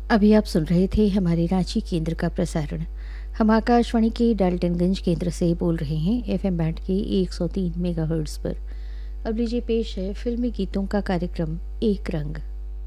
अभी आप सुन रहे थे हमारे रांची केंद्र का प्रसारण। हम आकाशवाणी के डाल्टनगंज केंद्र से बोल रहे हैं एफएम बैंड के 103 मेगाहर्ट्ज़ पर। अब लीजिए पेश है फिल्मी गीतों का कार्यक्रम एक रंग।